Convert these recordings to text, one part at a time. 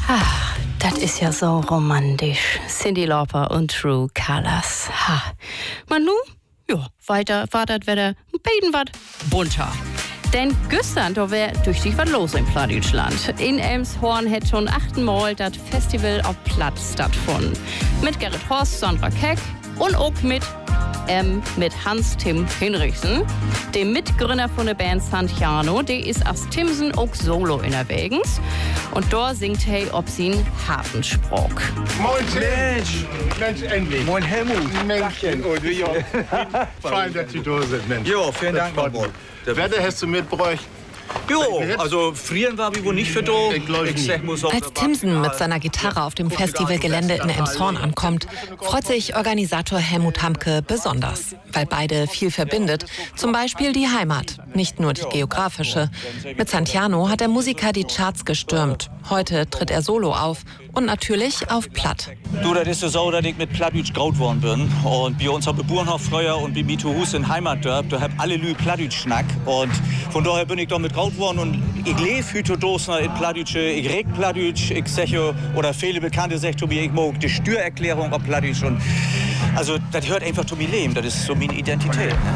Ach, das ist ja so romantisch. Cyndi Lauper und True Colors. Ha. Manu? Ja, weiter war das wieder ein bisschen was bunter. Denn gestern, da wär tüchtig was los in Plattdeutschland. In Elmshorn hat schon 8. Mal das Festival auf Platt stattgefunden. Mit Gerrit Horst, Sandra Keck und auch mit Hans-Tim Hinrichsen, dem Mitgründer von der Band Santiano. Der ist als Timsen auch solo unterwegs. Und da singt er ob sin Hartenspruch. Moin Mensch, endlich. Moin Helmut. Männchen. Oh, du, ja. Fein, dass Sie da sind, Mensch. Jo, vielen Dank, Mann. Wetter hast du mitgebracht? Jo, also frieren war wir wohl nicht für do. Als Timsen mit seiner Gitarre auf dem Festivalgelände in Elmshorn ankommt, freut sich Organisator Helmut Hamke besonders, weil beide viel verbindet, zum Beispiel die Heimat, nicht nur die geografische. Mit Santiano hat der Musiker die Charts gestürmt. Heute tritt er solo auf und natürlich auf Platt. Du, das ist so, dass ich mit Plattdeutsch groß worden bin. Und bei uns haben wir Bauernhof früher und bei mir zu Hause in Heimatdorf, da hab alle Lü Plattdeutsch schnack. Und von daher bin ich da mit groß worden und ich lebe heute Dosner in Plattdeutsch, ich reg Plattdeutsch, ich sage, oder viele Bekannte sagen zu mir, ich mag die Steuererklärung auf Plattdeutsch. Und also, das hört einfach zu mir leben, das ist so meine Identität. Ne?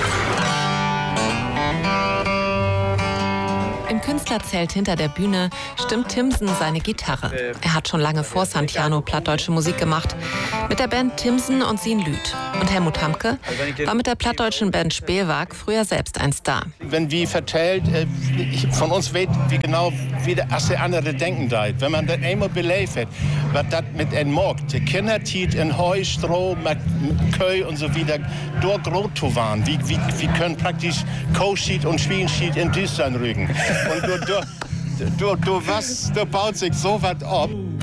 Im Künstlerzelt hinter der Bühne stimmt Timsen seine Gitarre. Er hat schon lange vor Santiano plattdeutsche Musik gemacht. Mit der Band Timsen und Sin Lüth. Und Helmut Hamke war mit der plattdeutschen Band Spielwag früher selbst ein Star. Wenn wie vertellt, von uns weiß wie genau, wie der andere denken da. Wenn man das einmal belebt hat, was das mit einem Morg, die Kinder tiet in Heu, Stroh, Köy und so wieder, dort groß zu waren. Wie können praktisch Co-Sheet und Schwienschied in Düstern rügen. Und du baut sich so was ab.